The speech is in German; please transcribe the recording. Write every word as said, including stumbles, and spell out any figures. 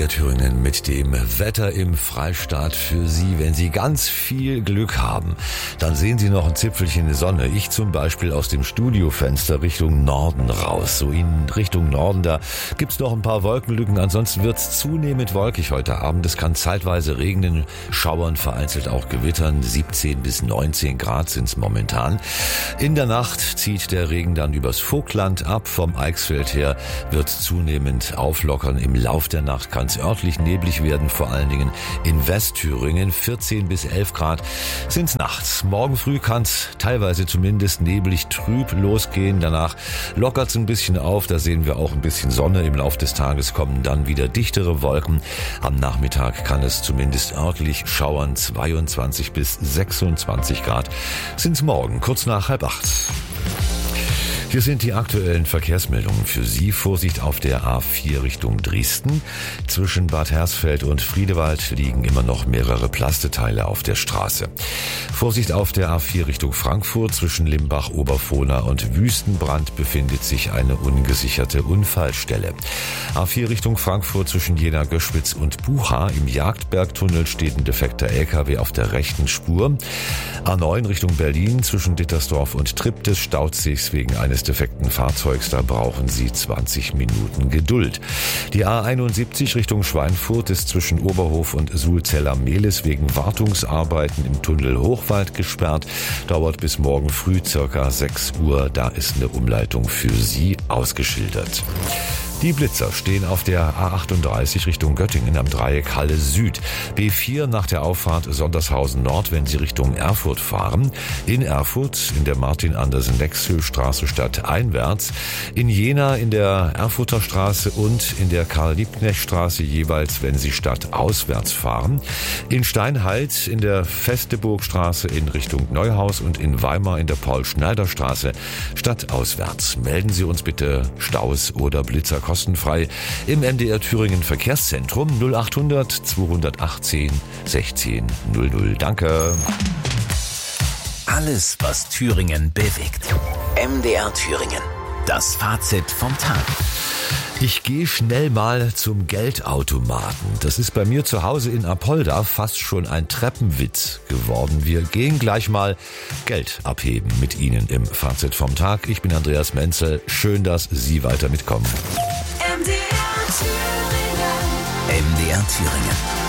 D R Thüringen mit dem Wetter im Freistaat für Sie. Wenn Sie ganz viel Glück haben, dann sehen Sie noch ein Zipfelchen Sonne. Ich zum Beispiel aus dem Studiofenster Richtung Norden raus. So in Richtung Norden, da gibt's noch ein paar Wolkenlücken. Ansonsten wird's zunehmend wolkig heute Abend. Es kann zeitweise regnen, schauern, vereinzelt auch gewittern. siebzehn bis neunzehn Grad sind's momentan. In der Nacht zieht der Regen dann übers Vogtland ab. Vom Eichsfeld her wird zunehmend auflockern. Im Lauf der Nacht kann es örtlich neblig werden, vor allen Dingen in Westthüringen. vierzehn bis elf Grad sind's nachts. Morgen früh kann es teilweise zumindest neblig trüb losgehen. Danach lockert's ein bisschen auf. Da sehen wir auch ein bisschen Sonne. Im Lauf des Tages kommen dann wieder dichtere Wolken. Am Nachmittag kann es zumindest örtlich schauern. zweiundzwanzig bis sechsundzwanzig Grad sind's morgen, kurz nach halb acht. Hier sind die aktuellen Verkehrsmeldungen für Sie. Vorsicht auf der A vier Richtung Dresden. Zwischen Bad Hersfeld und Friedewald liegen immer noch mehrere Plasteteile auf der Straße. Vorsicht auf der A vier Richtung Frankfurt. Zwischen Limbach, Oberfohna und Wüstenbrand befindet sich eine ungesicherte Unfallstelle. A vier Richtung Frankfurt zwischen Jena, Göschwitz und Bucha. Im Jagdbergtunnel steht ein defekter L K W auf der rechten Spur. A neun Richtung Berlin zwischen Dittersdorf und Triptis staut sich's wegen eines defekten Fahrzeugs, da brauchen Sie zwanzig Minuten Geduld. Die A einundsiebzig Richtung Schweinfurt ist zwischen Oberhof und Sulzell-am-Mehlis wegen Wartungsarbeiten im Tunnel Hochwald gesperrt. Dauert bis morgen früh circa sechs Uhr. Da ist eine Umleitung für Sie ausgeschildert. Die Blitzer stehen auf der A achtunddreißig Richtung Göttingen am Dreieck Halle Süd. B vier nach der Auffahrt Sondershausen Nord, wenn Sie Richtung Erfurt fahren. In Erfurt in der Martin-Andersen-Lexö-Straße stadteinwärts. In Jena in der Erfurter Straße und in der Karl-Liebknecht-Straße jeweils, wenn Sie stadtauswärts fahren. In Steinheit in der Festeburgstraße in Richtung Neuhaus und in Weimar in der Paul-Schneider-Straße stadtauswärts. Melden Sie uns bitte Staus oder Blitzer kostenfrei im M D R Thüringen Verkehrszentrum null achthundert zweihundertachtzehn sechzehn null null. Danke. Alles, was Thüringen bewegt. M D R Thüringen. Das Fazit vom Tag. Ich gehe schnell mal zum Geldautomaten. Das ist bei mir zu Hause in Apolda fast schon ein Treppenwitz geworden. Wir gehen gleich mal Geld abheben mit Ihnen im Fazit vom Tag. Ich bin Andreas Menzel. Schön, dass Sie weiter mitkommen. M D R Thüringen. M D R Thüringen.